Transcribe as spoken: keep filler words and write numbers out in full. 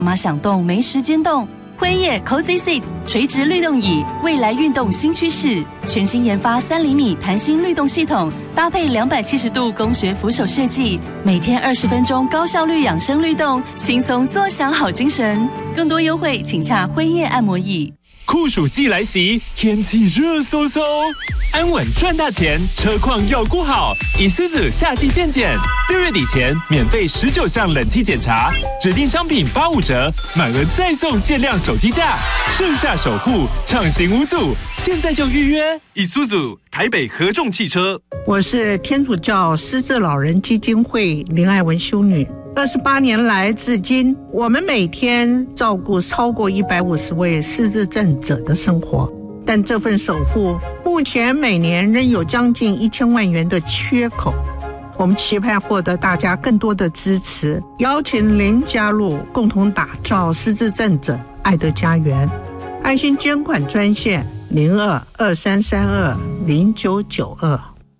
妈想动没时间动。辉夜 Cozy Seat 垂直律动椅，未来运动新趋势，全新研发三厘米弹性律动系统，搭配两百七十度工学扶手设计，每天二十分钟高效率养生律动，轻松坐享好精神。更多优惠请洽辉夜按摩椅。 酷暑季来袭，天气热飕飕，安稳赚大钱，车况要顾好。以斯子夏季健检，六月底前免费十九项冷气检查，指定商品八五折，满额再送限量手机架，盛夏守护，畅行无阻，现在就预约。 以斯子台北合众汽车。 我是天主教失智老人基金会林爱文修女。二十八年来至今，我们每天照顾超过一百五十位失智症者的生活，但这份守护目前每年仍有将近一千万元的缺口。我们期盼获得大家更多的支持，邀请您加入，共同打造失智症者爱的家园。爱心捐款专线零二二三三二零九九二。